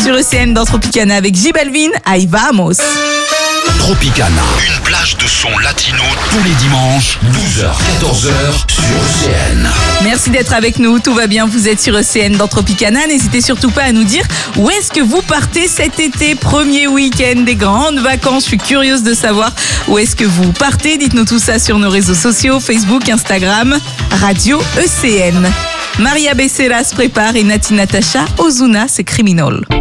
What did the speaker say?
sur ECN dans Tropicana avec J Balvin, Ahí vamos. Tropicana, une plage de son latino tous les dimanches, 12h-14h sur ECN. Merci d'être avec nous, tout va bien, vous êtes sur ECN dans Tropicana. N'hésitez surtout pas à nous dire où est-ce que vous partez cet été, premier week-end des grandes vacances. Je suis curieuse de savoir où est-ce que vous partez. Dites-nous tout ça sur nos réseaux sociaux, Facebook, Instagram, Radio ECN. Maria Becerra se prépare et Nati Natasha, Ozuna, c'est Criminal.